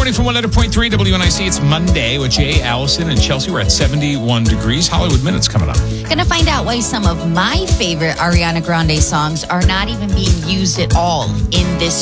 morning from 100.3 WNIC. It's Monday with Jay, Allison, and Chelsea. We're at 71 degrees. Hollywood Minute's coming up. Gonna find out why some of my favorite Ariana Grande songs are not even being used at all in this